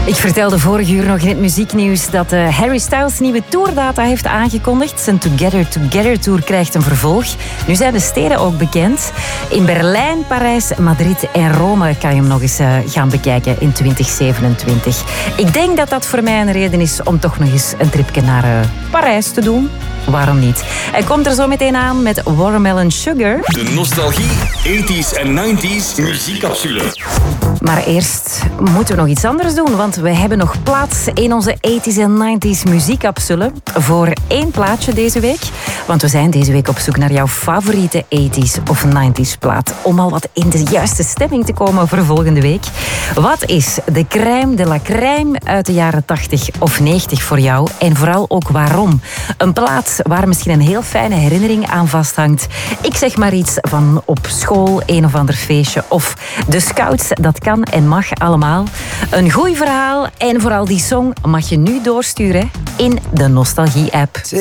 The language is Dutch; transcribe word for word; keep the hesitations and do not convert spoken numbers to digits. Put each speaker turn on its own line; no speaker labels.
Ik vertelde vorig uur nog in het muzieknieuws dat uh, Harry Styles nieuwe tourdata heeft aangekondigd. Zijn Together Together Tour krijgt een vervolg. Nu zijn de steden ook bekend. In Berlijn, Parijs, Madrid en Rome kan je hem nog eens uh, gaan bekijken in twintig zevenentwintig. Ik denk dat dat voor mij een reden is om toch nog eens een tripje naar uh, Parijs te doen. Waarom niet? Hij komt er zo meteen aan met Watermelon Sugar.
De Nostalgie tachtiger en negentiger muziekcapsule.
Maar eerst moeten we nog iets anders doen, want we hebben nog plaats in onze tachtiger en negentiger muziekcapsule voor één plaatje deze week. Want we zijn deze week op zoek naar jouw favoriete tachtiger of negentiger plaat, om al wat in de juiste stemming te komen voor volgende week. Wat is de crème de la crème uit de jaren tachtig of negentig voor jou? En vooral ook waarom? Een plaat waar misschien een heel fijne herinnering aan vasthangt. Ik zeg maar iets van op school, een of ander feestje of de scouts. Dat kan en mag allemaal. Een goed verhaal en vooral die song mag je nu doorsturen in de Nostalgie-app.